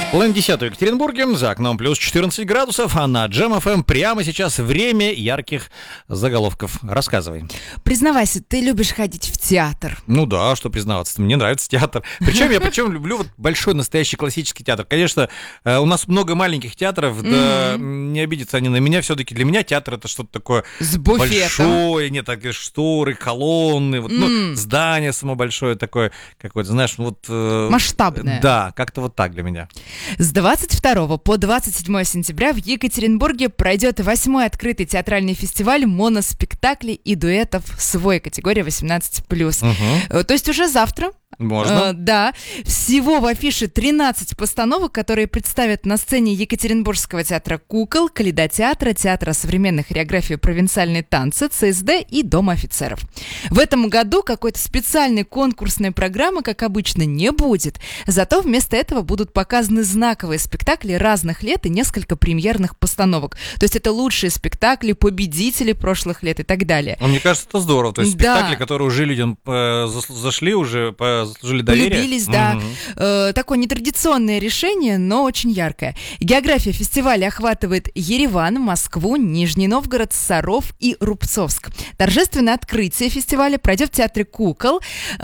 Половина 10 в Екатеринбурге, за окном плюс 14 градусов, а на Джем ФМ прямо сейчас время ярких заголовков. Рассказывай. Признавайся, ты любишь ходить в театр. Ну да, что признаваться, мне нравится театр. Причем я люблю вот большой настоящий классический театр. Конечно, у нас много маленьких театров, да не обидятся они на меня, все-таки для меня театр это что-то такое С буфетом. большое, нет, такие шторы, колонны, вот, здание само большое такое, какое-то, знаешь, вот... Масштабное. Да, как-то вот так для меня. С 22 по 27 сентября в Екатеринбурге пройдет 8-й открытый театральный фестиваль моноспектаклей и дуэтов «Свой», категория 18+. То есть уже завтра. Можно. Да. Всего в афише 13 постановок, которые представят на сцене Екатеринбургского театра кукол, Калейдотеатра, Театра современной хореографии «Провинциальные танцы», ЦСД и Дома офицеров. В этом году какой-то специальной конкурсной программы, как обычно, не будет. Зато вместо этого будут показаны знаковые спектакли разных лет и несколько премьерных постановок. То есть это лучшие спектакли, победители прошлых лет и так далее. Мне кажется, это здорово. То есть спектакли, которые уже людям зашли, уже заслужили доверие. Полюбились, да. Такое нетрадиционное решение, но очень яркое. География фестиваля охватывает Ереван, Москву, Нижний Новгород, Саров и Рубцовск. Торжественное открытие фестиваля пройдет в Театре кукол.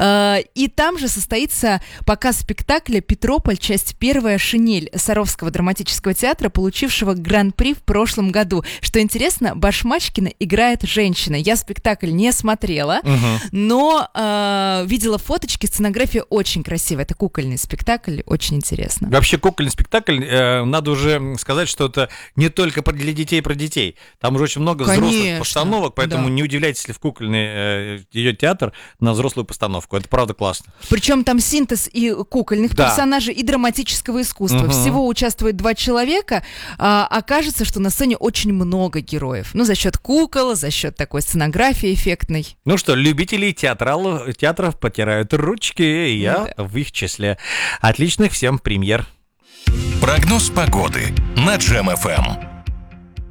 И там же состоится показ спектакля «Петрополь. Часть первая. Шинель» Саровского драматического театра, получившего гран-при в прошлом году. Что интересно, Башмачкина играет женщина. Я спектакль не смотрела, но видела фоточки. Сценография очень красивая. Это кукольный спектакль, очень интересно. Вообще кукольный спектакль, надо уже сказать, что это не только для детей и про детей. Там уже очень много взрослых постановок, поэтому не удивляйтесь, если в кукольный идет театр на взрослую постановку. Это правда классно. Причем там синтез и кукольных персонажей, и драматического искусства. Всего участвует 2 человека, а кажется, что на сцене очень много героев. Ну, за счет кукол, за счет такой сценографии эффектной. Ну что, любители театров потирают ручки, и я в их числе. Отличных всем премьер. Прогноз погоды на Джем ФМ.